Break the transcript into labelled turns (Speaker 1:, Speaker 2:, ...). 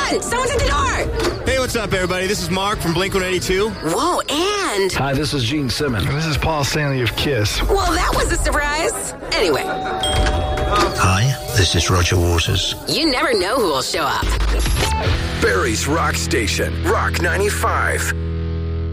Speaker 1: on! Someone's at the door!
Speaker 2: Hey, what's up, everybody? This is Mark from Blink-182.
Speaker 1: Whoa, and...
Speaker 3: Hi, this is Gene Simmons.
Speaker 4: And this is Paul Stanley of KISS.
Speaker 1: Well, that was a surprise. Anyway.
Speaker 5: Hi, this is Roger Waters.
Speaker 1: You never know who will show up.
Speaker 6: Barry's Rock Station, Rock 95.